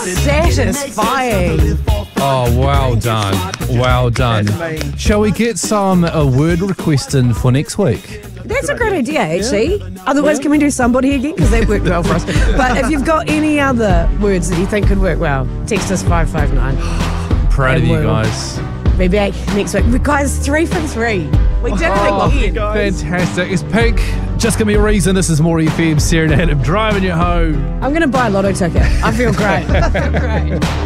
Satisfying. Oh, well done. Well done. Shall we get some word request in for next week? That's a great idea, actually. Otherwise, can we do somebody again? Because that worked well for us. But if you've got any other words that you think could work well, text us 559. Proud of you guys. Be back next week. Guys, 3 for 3. We did it again. Fantastic. It's Pink. Just give me a reason. This is More FM. Sarah and Adam driving you home. I'm going to buy a lotto ticket. I feel great. I feel great.